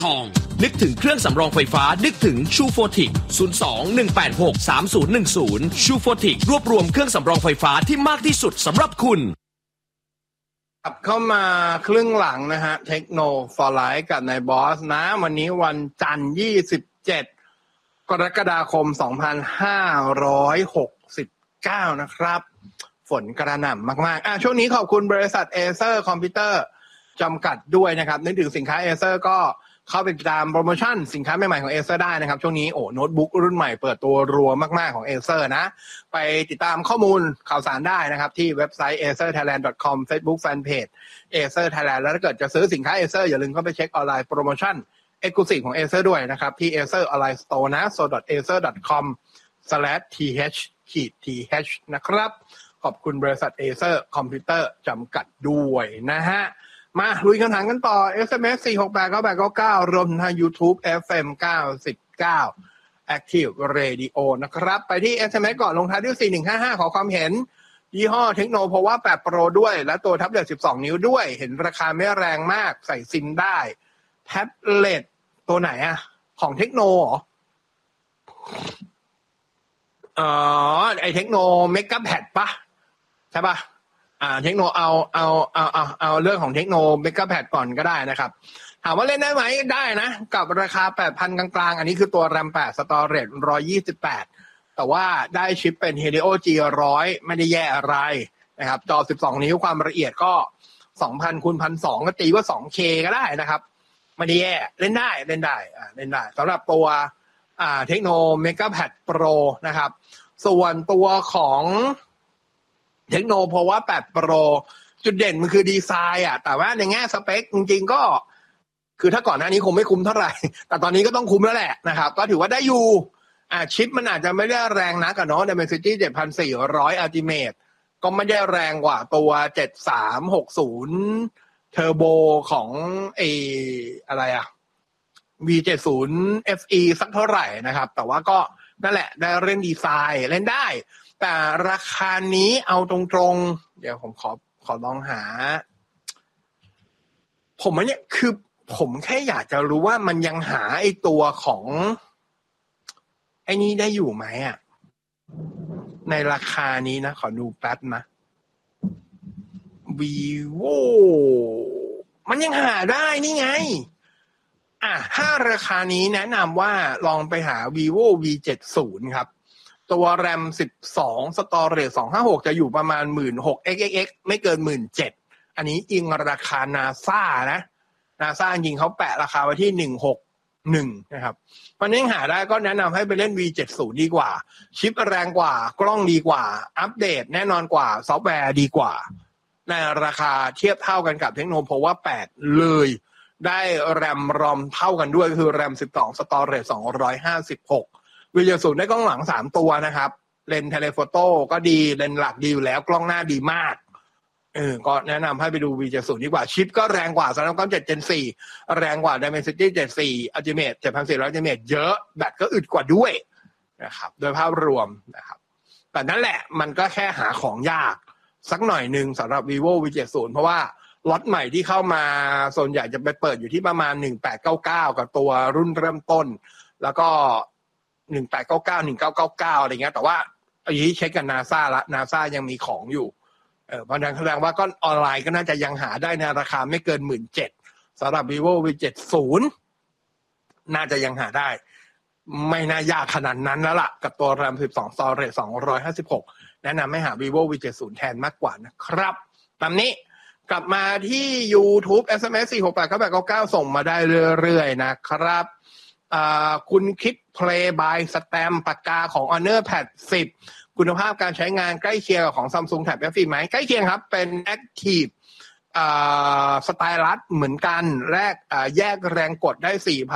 ทองนึกถึงเครื่องสำรองไฟฟ้านึกถึงชูโฟติก02-186-3010ชูโฟติกรวบรวมเครื่องสำรองไฟฟ้าที่มากที่สุดสำหรับคุณกลับเข้ามาครึ่งหลังนะฮะเทคโนโลยีกับนายบอสนะวันนี้วันจันทร์27กรกฎาคม2569นะครับฝนกระหน่ำมากๆช่วงนี้ขอบคุณบริษัท Acer คอมพิวเตอร์จำกัดด้วยนะครับนึกถึงสินค้า Acer ก็เข้าไปติดตามโปรโมชั่นสินค้าใหม่ๆของ Acer ได้นะครับช่วงนี้โน้ตบุ๊กรุ่นใหม่เปิดตัวรัวมากๆของ Acer นะไปติดตามข้อมูลข่าวสารได้นะครับที่เว็บไซต์ acerthailand.com Facebook Fanpage Acer Thailand แล้วถ้าเกิดจะซื้อสินค้า Acer อย่าลืมเข้าไปเช็คออนไลน์โปรโมชั่น Exclusive ของ Acer ด้วยนะครับที่ Acer Online Store นะ so.acer.com/th นะครับขอบคุณบริษัท Acer คอมพิวเตอร์จำกัดด้วยนะฮะมาลุยคำถามกันต่อ SMS 4689899รวมถึงทาง YouTube FM 99 Active Radio นะครับไปที่ SMS ก่อนลงท้ายด้วย4155ขอความเห็นยี่ห้อเทคโนโพว่า8 Pro ด้วยและตัวแท็บเล็ต12นิ้วด้วยเห็นราคาไม่แรงมากใส่ซิมได้แท็บเล็ตตัวไหนอะของเทคโนเหรอไอเทคโนเมกะแพดปะใช่ปะเทคโนเอาเรื่องของเทคโนเมกะแพดก่อนก็ได้นะครับถามว่าเล่นได้ไหมได้นะกับราคา 8,000 กลางๆอันนี้คือตัว RAM 8 Storage 128แต่ว่าได้ชิปเป็น Helio G100 ไม่ได้แย่อะไรนะครับจอ12นิ้วความละเอียดก็ 2,000 x 1,200 ก็ตีว่า 2K ก็ได้นะครับไม่ได้แย่เล่นได้เล่นได้สำหรับตัวเทคโนเมกะแพดโปรนะครับส่วนตัวของเทคโนโพว่า8 Pro จุดเด่นมันคือดีไซน์แต่ว่าในแง่สเปคจริงๆก็คือถ้าก่อนหน้านี้คงไม่คุ้มเท่าไหร่แต่ตอนนี้ก็ต้องคุ้มแล้วแหละนะครับก็ถือว่าได้อยู่ชิปมันอาจจะไม่ได้แรงนักเนาะ Dimensity 7400 Ultimate ก็ไม่ได้แรงกว่าตัว7360 Turbo ของอะไรV70 FE สักเท่าไหร่นะครับแต่ว่าก็นั่นแหละได้เล่นดีไซน์เล่นได้แต่ราคานี้เอาตรงๆเดี๋ยวผมขอลองหาผมเนี่ยคือผมแค่อยากจะรู้ว่ามันยังหาไอตัวของไอ้นี้ได้อยู่ไหมในราคานี้นะขอดูแป๊บนะ vivo มันยังหาได้นี่ไงถ้าราคานี้แนะนำว่าลองไปหา vivo v70 ครับตัว RAM 12 Storage 256จะอยู่ประมาณ 16,000 xxx ไม่เกิน 17,000 อันนี้อิงราคา NASA นะ NASA จริงเขาแปะราคาไว้ที่161นะครับมันยังหาได้ก็แนะนำให้ไปเล่น V70 ดีกว่าชิปแรงกว่ากล้องดีกว่าอัปเดตแน่นอนกว่าซอฟต์แวร์ดีกว่าในราคาเทียบเท่ากันกับเทคโนโพว่า8เลยได้ RAM ROM เท่ากันด้วยคือ RAM 12 Storage 256V70 ได้กล้องหลัง3ตัวนะครับเลนส์เทเลโฟโต้ก็ดีเลนส์หลักดีอยู่แล้วกล้องหน้าดีมากก็แนะนำให้ไปดู V70 ดีกว่าชิปก็แรงกว่า Snapdragon 7 Gen 4แรงกว่า Dimensity 74 Ultimate 7400 Ultimate เยอะแบตก็อึดกว่าด้วยนะครับโดยภาพรวมนะครับแต่นั่นแหละมันก็แค่หาของยากสักหน่อยนึงสำหรับ Vivo V70 เพราะว่าล็อตใหม่ที่เข้ามาส่วนใหญ่จะไปเปิดอยู่ที่ประมาณ1899กับตัวรุ่นเริ่มต้นแล้วก็1899 1999อะไรเงี้ยแต่ว่าอันนี้เช็คกับ NASA ละ NASA ยังมีของอยู่เพราะฉะนั้นแสดงว่าก็ออนไลน์ก็น่าจะยังหาได้ในราคาไม่เกิน 17,000 สำหรับ vivo v70 น่าจะยังหาได้ไม่น่ายากขนาดนั้นแล้วล่ะกับตัว RAM 12 Storage 256แนะนำให้หา vivo v70 แทนมากกว่านะครับตามนี้กลับมาที่ YouTube SMS 4689899ส่งมาได้เรื่อยๆนะครับคุณคิด Play by Stamp ปากกาของ Honor Pad 10คุณภาพการใช้งานใกล้เคียงกับของ Samsung Tab F10 ไหมใกล้เคียงครับเป็น Active สไตลัสเหมือนกันแยกแรงกดได้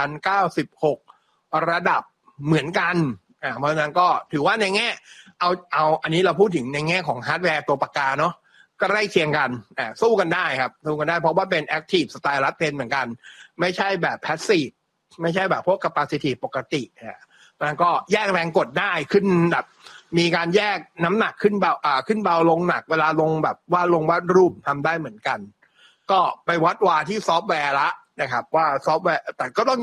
4,096 ระดับเหมือนกันเพราะฉะนั้นก็ถือว่าในแง่เอาอันนี้เราพูดถึงในแง่ของฮาร์ดแวร์ตัวปากกาเนาะก็ใกล้เคียงกันสู้กันได้ครับสู้กันได้เพราะว่าเป็น Active Stylus Pen เหมือนกันไม่ใช่แบบ Passive ไม่ใช่แบบพวก Capacitive ปกติมันก็แยกแรงกดได้ขึ้นแบบมีการแยกน้ำหนักขึ้นเบาลงหนักเวลาลงแบบวาดรูปทำได้เหมือนกันก็ไปวัดวาที่ซอฟต์แวร์ละนะครับว่าซอฟต์แวร์แต่ก็ต้อง